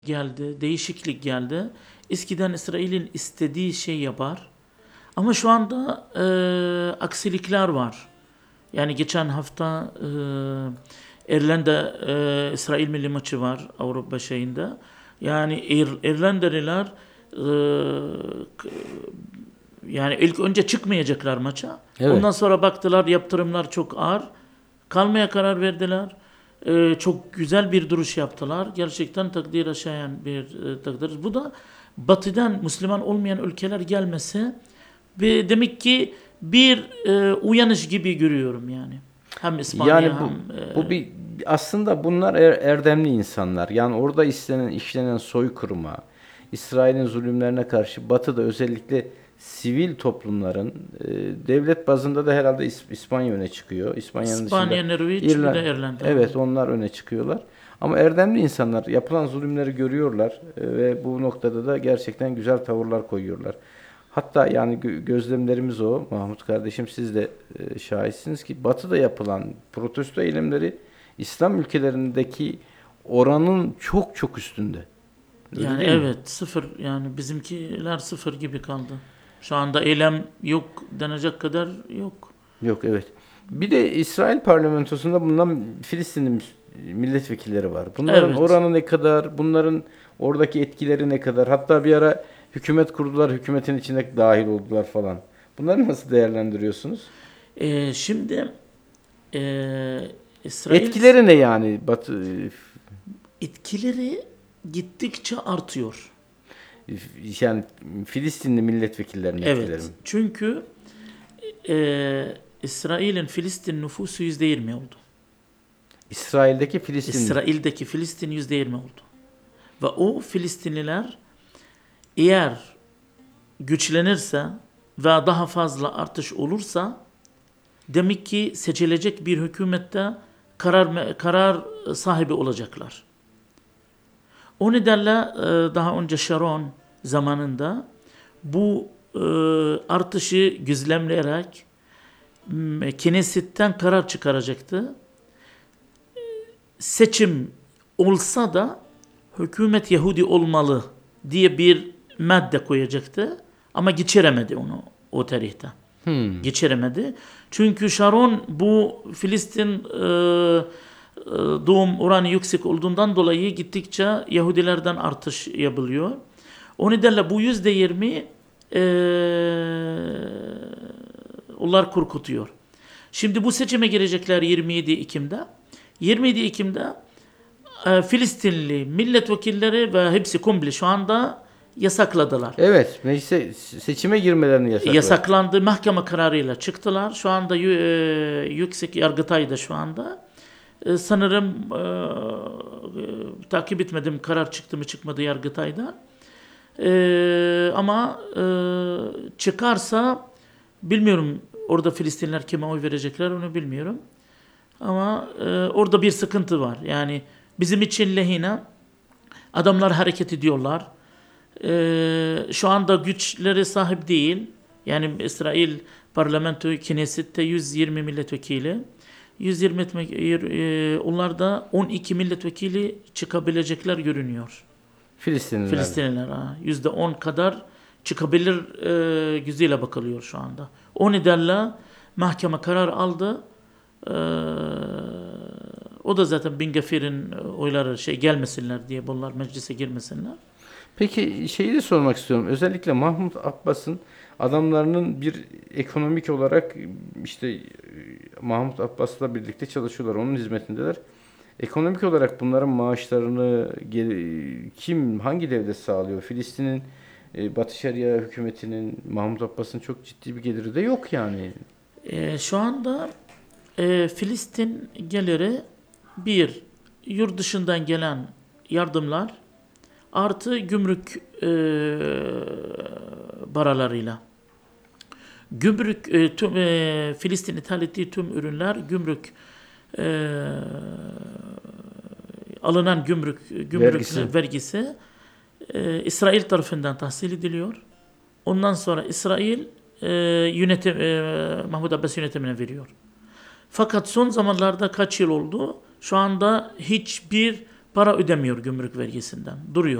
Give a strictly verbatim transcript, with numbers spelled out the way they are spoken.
geldi, değişiklik geldi. Eskiden İsrail'in istediği şey yapar. Ama şu anda e, aksilikler var. Yani geçen hafta e, İrlanda e, İsrail milli maçı var Avrupa şeyinde. Yani İr, İrlandaliler e, yani ilk önce çıkmayacaklar maça. Evet. Ondan sonra baktılar yaptırımlar çok ağır. Kalmaya karar verdiler. Ee, çok güzel bir duruş yaptılar. Gerçekten takdire şayan bir e, takdir. Bu da batıdan Müslüman olmayan ülkeler gelmesi ve demek ki bir e, uyanış gibi görüyorum yani. Hem İspanya Yani bu hem e, bu bir aslında bunlar er- erdemli insanlar. Yani orada istenen işlenen soykırıma, İsrail'in zulümlerine karşı Batı'da özellikle sivil toplumların e, devlet bazında da herhalde İs- İspanya öne çıkıyor. İspanya'nın dışında İspanya, Norveç bir İrlanda. de İrlanda. Evet, onlar öne çıkıyorlar. Ama erdemli insanlar yapılan zulümleri görüyorlar e, ve bu noktada da gerçekten güzel tavırlar koyuyorlar. Hatta yani gö- gözlemlerimiz o. Mahmut kardeşim, siz de e, şahitsiniz ki Batı'da yapılan protesto eylemleri İslam ülkelerindeki oranın çok çok üstünde. Öyle Yani değil mi? evet sıfır yani bizimkiler sıfır gibi kaldı. Şu anda eylem yok denecek kadar yok. Yok, evet. Bir de İsrail parlamentosunda bulunan Filistinli müs- milletvekilleri var. Bunların Evet. oranı ne kadar, bunların oradaki etkileri ne kadar? Hatta bir ara hükümet kurdular, hükümetin içine dahil oldular falan. Bunları nasıl değerlendiriyorsunuz? Ee, şimdi ee, İsrail Etkileri ne yani Batı etkileri gittikçe artıyor. yani Filistinli milletvekillerinin etkileri mi? Evet. Çünkü ee, İsrail'in Filistin nüfusu yüzde yirmi oldu. İsrail'deki Filistinli. İsrail'deki Filistin yüzde yirmi oldu. Ve o Filistinliler eğer güçlenirse ve daha fazla artış olursa demek ki seçilecek bir hükümette karar karar sahibi olacaklar. O nedenle e, daha önce Sharon zamanında bu e, artışı gözlemleyerek m, Knesset'ten karar çıkaracaktı. Seçim olsa da hükümet Yahudi olmalı diye bir madde koyacaktı. Ama geçiremedi onu o tarihte. Hmm. Geçiremedi. Çünkü Sharon bu Filistin e, e, doğum oranı yüksek olduğundan dolayı gittikçe Yahudilerden artış yapılıyor. O nedenle bu yüzde yirmi e, onlar korkutuyor. Şimdi bu seçime girecekler yirmi yedi Ekim'de. yirmi yedi Ekim'de e, Filistinli milletvekilleri ve hepsi komple şu anda yasakladılar. Evet, meclise seçime girmelerini yasakladı. Yasaklandı. Mahkeme kararıyla çıktılar. Şu anda e, yüksek yargıtayda şu anda. E, sanırım e, e, takip etmedim karar çıktı mı çıkmadı yargıtayda. E, ama e, çıkarsa bilmiyorum orada Filistinler kime oy verecekler onu bilmiyorum. Ama e, orada bir sıkıntı var. Yani bizim için lehine adamlar hareket ediyorlar. Ee, şu anda güçleri sahip değil. Yani İsrail parlamento Knesset'te yüz yirmi milletvekili. yüz yirmi e, onlarda on iki milletvekili çıkabilecekler görünüyor. Filistinliler. Filistinliler ha. yüzde on kadar çıkabilir e, gözüyle bakılıyor şu anda. O nedenle mahkeme karar aldı. Ee, o da zaten Bin Gafir'in oyları şey gelmesinler diye bunlar meclise girmesinler. Peki şeyi de sormak istiyorum. Özellikle Mahmut Abbas'ın adamlarının bir ekonomik olarak işte Mahmut Abbas'la birlikte çalışıyorlar. Onun hizmetindeler. Ekonomik olarak bunların maaşlarını kim, hangi devlet sağlıyor? Filistin'in e, Batı Şeria hükümetinin, Mahmut Abbas'ın çok ciddi bir geliri de yok yani. E, şu anda e, Filistin geliri bir yurt dışından gelen yardımlar artı gümrük e, paralarıyla. Gümrük e, tüm e, Filistin ithal ettiği tüm ürünler gümrük e, alınan gümrük gümrük Vergisi. vergisi e, İsrail tarafından tahsil ediliyor. Ondan sonra İsrail e, yönetim e, Mahmut Abbas yönetimine veriyor. Fakat son zamanlarda kaç yıl oldu? Şu anda hiçbir para ödemiyor gümrük vergisinden. Duruyor.